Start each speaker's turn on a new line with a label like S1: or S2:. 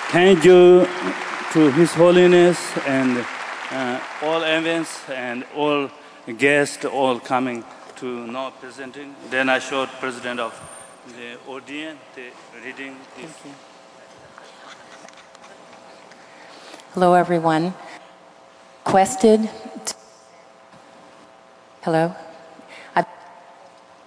S1: Thank you to His Holiness and all events and all guests all coming to now presenting. Then I showed President of the ODN the reading this.
S2: Hello, everyone. Hello?